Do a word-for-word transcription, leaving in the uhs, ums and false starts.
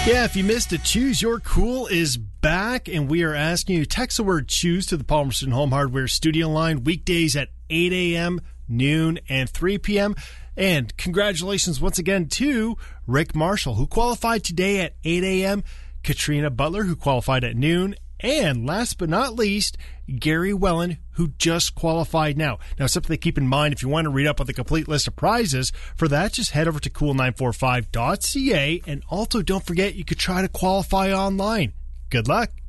Yeah, if you missed it, Choose Your Cool is back, and we are asking you to text the word choose to the Palmerston Home Hardware studio line weekdays at eight a.m., noon, and three p.m. And congratulations once again to Rick Marshall, who qualified today at eight a.m., Katrina Butler, who qualified at noon, and last but not least, Gary Wellen, who just qualified now. Now, something to keep in mind, if you want to read up on the complete list of prizes, for that, just head over to cool nine four five dot c a, and also don't forget you could try to qualify online. Good luck.